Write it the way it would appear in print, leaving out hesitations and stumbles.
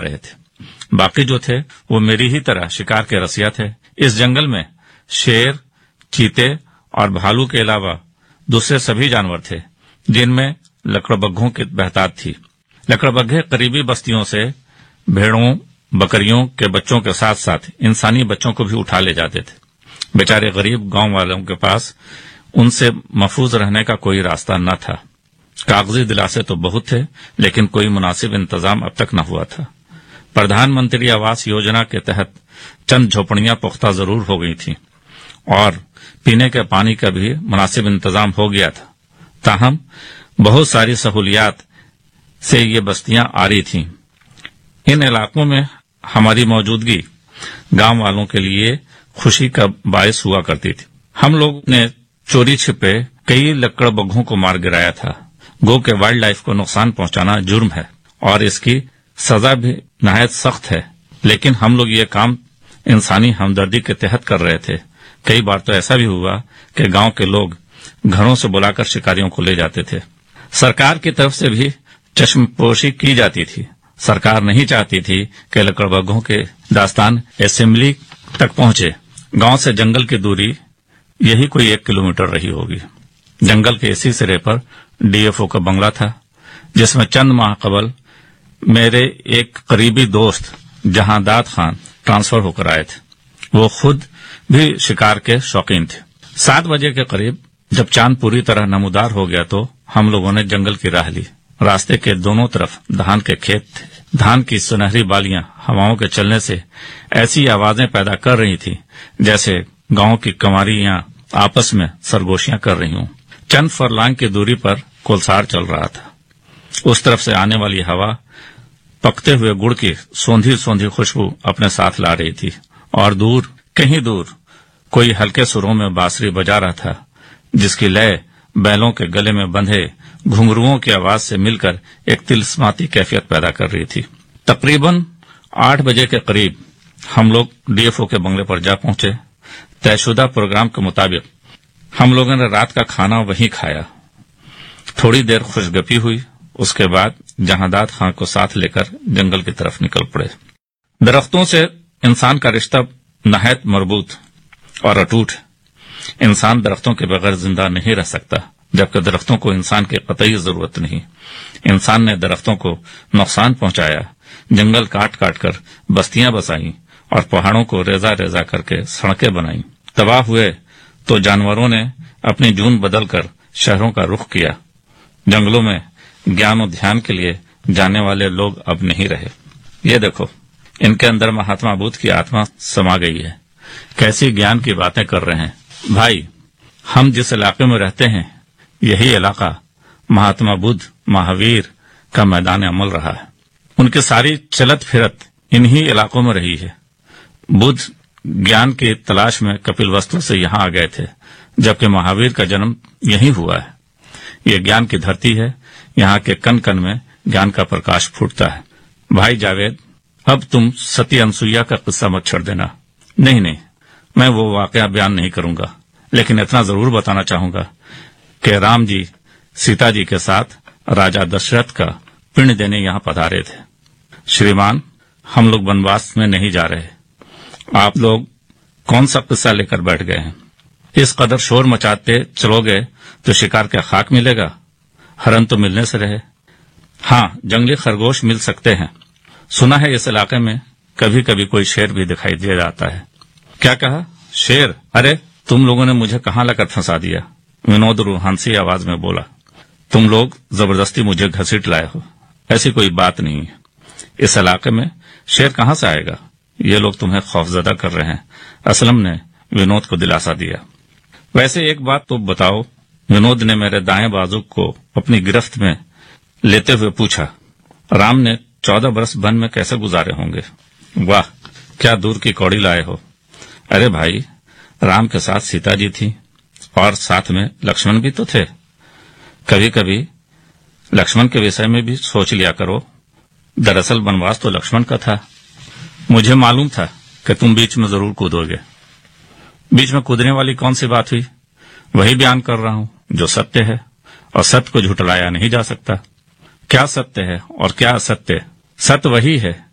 रहे थे। बाकी जो थे वो मेरी ही तरह शिकार के रसिया थे। इस जंगल में शेर, चीते और भालू के अलावा दूसरे सभी जानवर थे, जिनमें लकड़बग्घों की बहतात थी। लकड़बग्घे करीबी बस्तियों से भेड़ों, बकरियों के बच्चों के साथ साथ इंसानी बच्चों को भी उठा ले जाते थे। बेचारे गरीब गांव वालों के पास उनसे महफूज रहने का कोई रास्ता न था। कागजी दिलासे तो बहुत थे, लेकिन कोई मुनासिब इंतजाम अब तक न हुआ था। प्रधानमंत्री आवास योजना के तहत चंद झोपड़ियां पुख्ता जरूर हो गई थीं और पीने के पानी का भी मुनासिब इंतजाम हो गया था। ताहम बहुत सारी सहूलियात से ये बस्तियां आ रही थीं। इन इलाकों में हमारी मौजूदगी गांव वालों के लिए खुशी का बायस हुआ करती थी। हम लोग ने चोरी छिपे कई लकड़बग्घों को मार गिराया था। गो के वाइल्ड लाइफ को नुकसान पहुंचाना जुर्म है और इसकी सजा भी नहायत सख्त है, लेकिन हम लोग ये काम इंसानी हमदर्दी के तहत कर रहे थे। कई बार तो ऐसा भी हुआ कि गांव के लोग घरों से बुलाकर शिकारियों को ले जाते थे। सरकार की तरफ से भी चश्मपोशी की जाती थी। सरकार नहीं चाहती थी कि लकड़बग्घों के दास्तान असेंबली तक पहुंचे। गांव से जंगल की दूरी यही कोई 1 किलोमीटर रही होगी। जंगल के इसी सिरे पर डीएफओ का बंगला था, जिसमें चंद माह कबल मेरे एक करीबी दोस्त जहांदाद खान ट्रांसफर होकर आए थे। वो खुद भी शिकार के शौकीन थे। 7 बजे के करीब जब चांद पूरी तरह नमूदार हो गया तो हम लोगों ने जंगल की राह ली। रास्ते के दोनों तरफ धान के खेत थे। धान की सुनहरी बालियां हवाओं के चलने से ऐसी आवाजें पैदा कर रही थी जैसे गांव की कंवारियां आपस में सरगोशियां कर रही हों। चंद फरलांग की दूरी पर कोलसार चल रहा था। उस तरफ से आने वाली हवा पकते हुए गुड़ की सौंधी सौंधी खुशबू अपने साथ ला रही थी और दूर, कहीं दूर कोई हल्के सुरों में बांसुरी बजा रहा था, जिसकी लय बैलों के गले में बंधे घुंघरुओं की आवाज से मिलकर एक तिलस्माती कैफियत पैदा कर रही थी। तकरीबन 8 बजे के करीब हम लोग डीएफओ के बंगले पर जा पहुंचे। तयशुदा प्रोग्राम के मुताबिक हम लोगों ने रात का खाना वहीं खाया। थोड़ी देर खुशगपी हुई, उसके बाद जहांदाद खां को साथ लेकर जंगल की तरफ निकल पड़े। दरख्तों से इंसान का रिश्ता नहायत मरबूत और अटूट। इंसान दरख्तों के बगैर जिंदा नहीं रह सकता, जबकि दरख्तों को इंसान की कतई जरूरत नहीं। इंसान ने दरख्तों को नुकसान पहुंचाया, जंगल काट काट कर बस्तियां बसाई और पहाड़ों को रेजा रेजा करके सड़कें बनाई। तबाह हुए तो जानवरों ने अपनी जून बदलकर शहरों का रुख किया। जंगलों में ज्ञान और ध्यान के लिए जाने वाले लोग अब नहीं रहे। ये देखो, इनके अंदर महात्मा बुद्ध की आत्मा समा गई है। कैसी ज्ञान की बातें कर रहे हैं। भाई, हम जिस इलाके में रहते हैं यही इलाका महात्मा बुद्ध, महावीर का मैदान अमल रहा है। उनकी सारी चलत फिरत इन्हीं इलाकों में रही है। बुद्ध ज्ञान की तलाश में कपिलवस्तु से यहाँ आ गए थे, जबकि महावीर का जन्म यहीं हुआ है। ये ज्ञान की धरती है, यहाँ के कण कण में ज्ञान का प्रकाश फूटता है। भाई जावेद, अब तुम सती अनसुईया का किस्सा मत छोड़ देना। नहीं, मैं वो वाकया बयान नहीं करूंगा, लेकिन इतना जरूर बताना चाहूंगा कि राम जी सीता जी के साथ राजा दशरथ का पिंड देने यहाँ पधारे थे। श्रीमान, हम लोग वनवास में नहीं जा रहे। आप लोग कौन सा किस्सा लेकर बैठ गए हैं? इस कदर शोर मचाते चलोगे तो शिकार का खाक मिलेगा। हरन तो मिलने से रहे। हाँ, जंगली खरगोश मिल सकते हैं। सुना है इस इलाके में कभी कभी कोई शेर भी दिखाई दे जाता है। क्या कहा? शेर? अरे, तुम लोगों ने मुझे कहाँ लाकर फंसा दिया। विनोद रूहांसी आवाज में बोला। तुम लोग जबरदस्ती मुझे घसीट लाए हो। ऐसी कोई बात नहीं है। इस इलाके में शेर कहाँ से आएगा? ये लोग तुम्हें खौफजदा कर रहे हैं। असलम ने विनोद को दिलासा दिया। वैसे एक बात तो बताओ। विनोद ने मेरे दाएं बाजू को अपनी गिरफ्त में लेते हुए पूछा। राम ने 14 बरस वन में कैसे गुजारे होंगे? वाह, क्या दूर की कौड़ी लाए हो। अरे भाई, राम के साथ सीता जी थी और साथ में लक्ष्मण भी तो थे। कभी कभी लक्ष्मण के विषय में भी सोच लिया करो। दरअसल वनवास तो लक्ष्मण का था। मुझे मालूम था कि तुम बीच में जरूर कूदोगे। बीच में कूदने वाली कौन सी बात हुई? वही बयान कर रहा हूं जो सत्य है, और सत्य को झुटलाया नहीं जा सकता। क्या सत्य है और क्या असत्य? सत्य वही है